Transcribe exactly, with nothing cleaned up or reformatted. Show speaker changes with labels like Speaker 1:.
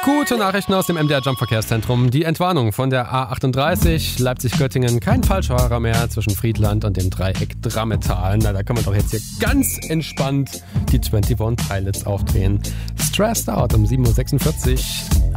Speaker 1: Gute Nachrichten aus dem M D R Jump Verkehrszentrum. Die Entwarnung von der A achtunddreißig Leipzig-Göttingen. Kein Falschfahrer mehr zwischen Friedland und dem Dreieck Drammetal. Na, da kann man doch jetzt hier ganz entspannt die einundzwanzig Pilots aufdrehen. Stressed Out um sieben Uhr sechsundvierzig.